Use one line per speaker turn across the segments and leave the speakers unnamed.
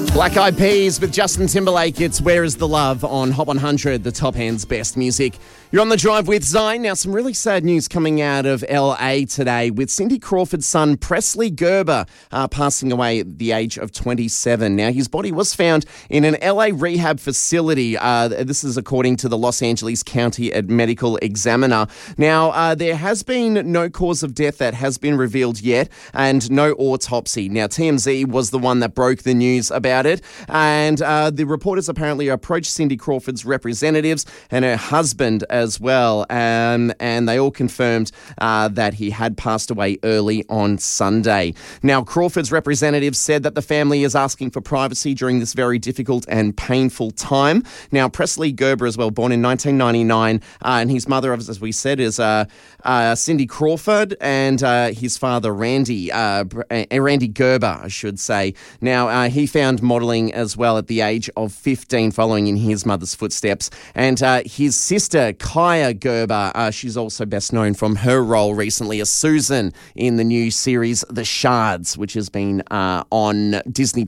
Black Eyed Peas with Justin Timberlake. It's Where Is the Love on Hot 100, the top end's best music. You're on the drive with Zine. Now, some really sad news coming out of LA today with Cindy Crawford's son, Presley Gerber, passing away at the age of 27. Now, his body was found in an LA rehab facility. This is according to the Los Angeles County Medical Examiner. Now, there has been no cause of death that has been revealed yet and no autopsy. Now, TMZ was the one that broke the news about it. And the reporters apparently approached Cindy Crawford's representatives and her husband as well, and they all confirmed that he had passed away early on Sunday. Now, Crawford's representatives said that the family is asking for privacy during this very difficult and painful time. Now, Presley Gerber as well, born in 1999, and his mother, as we said, is Cindy Crawford, and his father, Randy Gerber, I should say. Now, he found modelling as well at the age of 15, following in his mother's footsteps. And his sister, Kaya Gerber, she's also best known from her role recently as Susan in the new series The Shards, which has been on Disney+.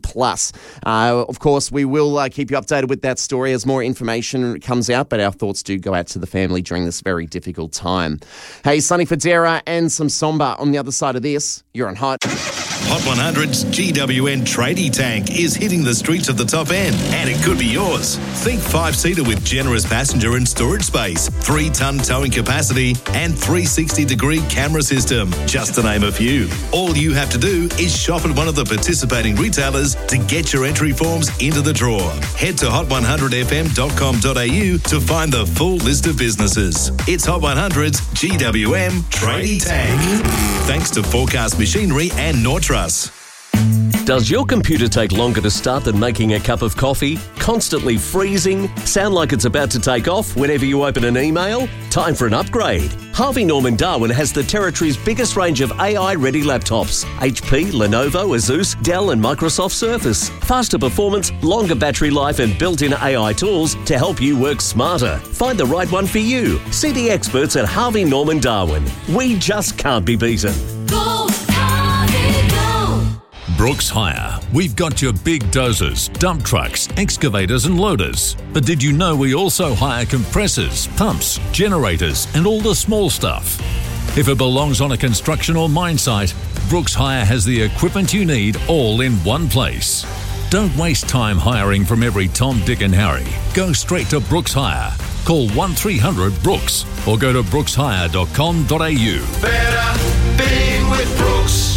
Of course, we will keep you updated with that story as more information comes out, but our thoughts do go out to the family during this very difficult time. Hey, Sonny Fodera and some Somber on the other side of this. You're on Hot.
Hot 100's GWN Tradie Tank is hitting the streets of the top end, and it could be yours. Think 5-seater with generous passenger and storage space, 3-ton towing capacity, and 360-degree camera system, just to name a few. All you have to do is shop at one of the participating retailers to get your entry forms into the draw. Head to hot100fm.com.au to find the full list of businesses. It's Hot 100's GWM Tradie Tank. Thanks to Forecast Machinery and Nortrust.
Does your computer take longer to start than making a cup of coffee? Constantly freezing? Sound like it's about to take off whenever you open an email? Time for an upgrade. Harvey Norman Darwin has the territory's biggest range of AI-ready laptops. HP, Lenovo, Asus, Dell and Microsoft Surface. Faster performance, longer battery life and built-in AI tools to help you work smarter. Find the right one for you. See the experts at Harvey Norman Darwin. We just can't be beaten.
Go, Harvey, go!
Brooks Hire. We've got your big dozers, dump trucks, excavators and loaders. But did you know we also hire compressors, pumps, generators and all the small stuff? If it belongs on a construction or mine site, Brooks Hire has the equipment you need all in one place. Don't waste time hiring from every Tom, Dick and Harry. Go straight to Brooks Hire. Call 1300-BROOKS or go to brookshire.com.au.
Better being with Brooks.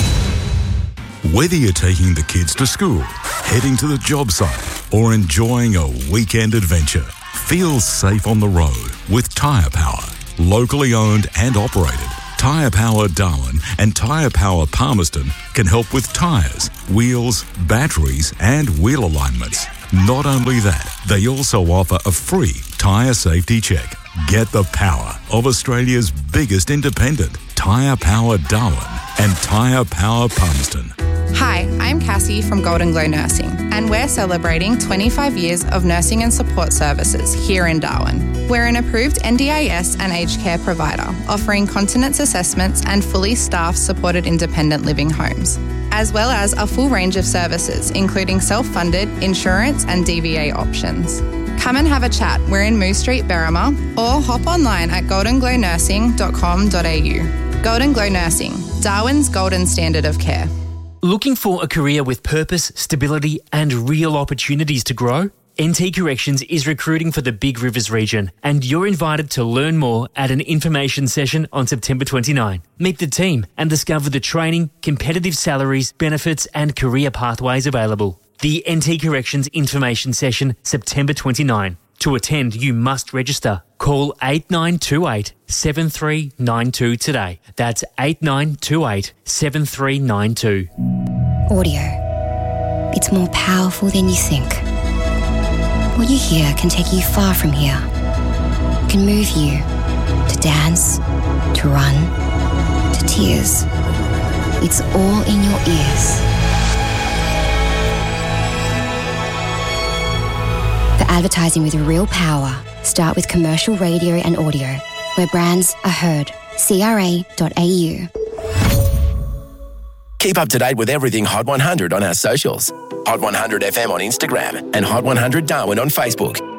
Whether you're taking the kids to school, heading to the job site, or enjoying a weekend adventure, feel safe on the road with Tyre Power. Locally owned and operated, Tyre Power Darwin and Tyre Power Palmerston can help with tyres, wheels, batteries and wheel alignments. Not only that, they also offer a free tyre safety check. Get the power of Australia's biggest independent, Tyre Power Darwin and Tyre Power Palmerston.
Hi, I'm Cassie from Golden Glow Nursing, and we're celebrating 25 years of nursing and support services here in Darwin. We're an approved NDIS and aged care provider, offering continence assessments and fully staffed supported independent living homes, as well as a full range of services, including self-funded, insurance and DVA options. Come and have a chat. We're in Moose Street, Berrima, or hop online at goldenglownursing.com.au. Golden Glow Nursing, Darwin's golden standard of care.
Looking for a career with purpose, stability and real opportunities to grow? NT Corrections is recruiting for the Big Rivers region, and you're invited to learn more at an information session on September 29. Meet the team and discover the training, competitive salaries, benefits and career pathways available. The NT Corrections information session, September 29. To attend, you must register. Call 8928 7392 today. That's 8928 7392.
Audio. It's more powerful than you think. What you hear can take you far from here. It can move you to dance, to run, to tears. It's all in your ears. For advertising with real power, start with commercial radio and audio, where brands are heard. CRA.au.
Keep up to date with everything Hot 100 on our socials. Hot 100 FM on Instagram and Hot 100 Darwin on Facebook.